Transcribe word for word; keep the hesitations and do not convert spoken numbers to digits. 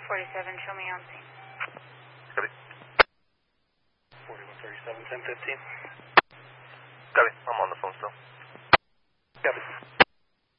forty-seven, show me on scene. Copy. forty-one thirty-seven, ten fifteen. Copy. I'm on the phone still. Copy.